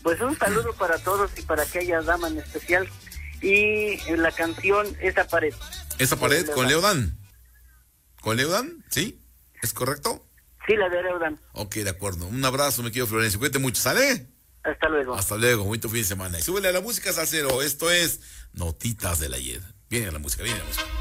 Pues un saludo para todos y para aquella dama en especial. Y en la canción Esa pared. ¿Esa pared con Leodan? ¿Con Leodan? ¿Sí? ¿Es correcto? Sí, la de Leodan. Ok, de acuerdo. Un abrazo, mi querido Florencio. Cuídate mucho, ¿sale? Hasta luego. Hasta luego, bonito fin de semana. Y súbele a la música, salsero. Esto es Notitas del Ayer. Viene la música, viene la música.